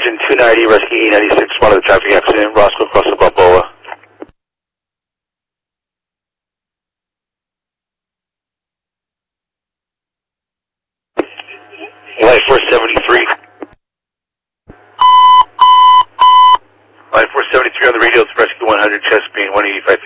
Engine 290, Rescue E96, one of the traffic accident, Roscoe across the Balboa. Line 473. Line 473 on the radio, it's Rescue 100, chest being 185.